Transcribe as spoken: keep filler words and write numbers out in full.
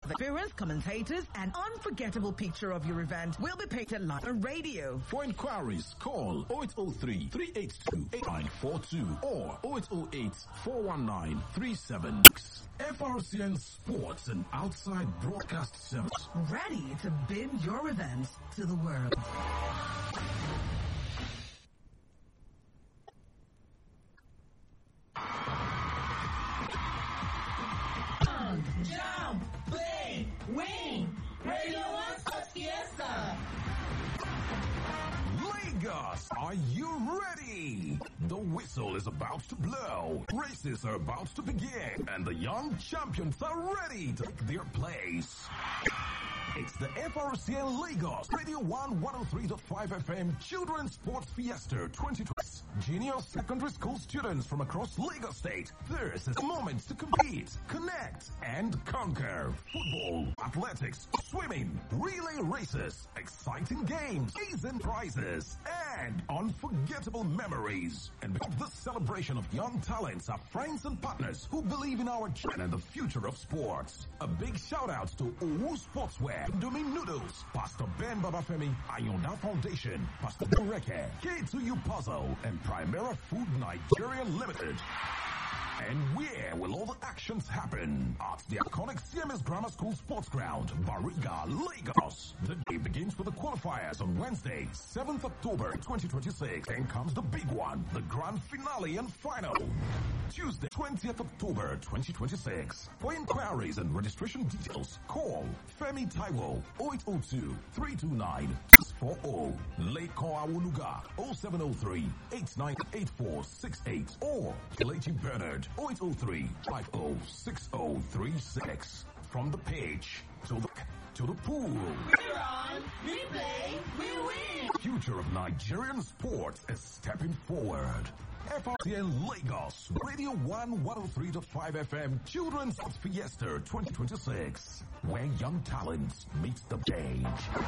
The experience, commentators, and unforgettable picture of your event will be painted live on radio. For inquiries, call oh eight oh three, three eight two, eight nine four two or oh eight oh eight, four one nine, three seven six. F R C N Sports and Outside Broadcast Service. Ready to bid your event to the world. Jump, play, win. Radio One Sports Fiesta. Lagos, are you ready? The whistle is about to blow. Races are about to begin. And the young champions are ready to take their place. It's the F R C N Lagos Radio one one oh three point five F M Children's Sports Fiesta twenty twenty. Junior secondary school students from across Lagos State. This is the moment to compete, connect, and conquer. Football, athletics, swimming, relay races, exciting games, amazing prizes, and unforgettable memories. And because this celebration of young talents are friends and partners who believe in our children and the future of sports. A big shout out to Owu Sportswear, Indomie Noodles, Pastor Ben Babafemi, Ayonda Foundation, Pastor Doreke, K two U Puzzle, and Primera Food Nigeria Limited. And where will all the actions happen? At the iconic C M S Grammar School Sports Ground, Bariga, Lagos. The day begins with the qualifiers on Wednesday, seventh October twenty twenty-six. Then comes the big one, the grand finale and final. Tuesday, twentieth October twenty twenty-six. For inquiries and registration details, call Femi Taiwo oh eight oh two, three two nine, six four oh. Late Call Awoluga oh seven oh three, eight nine eight four six eight or Lady Bernard oh eight oh three, five oh six oh three six. From the page to the to the pool. We're on, we play, we win. Future of Nigerian sports is stepping forward. F R C N Lagos, Radio one one oh three point five F M Children's Fiesta twenty twenty-six, where young talents meet the stage.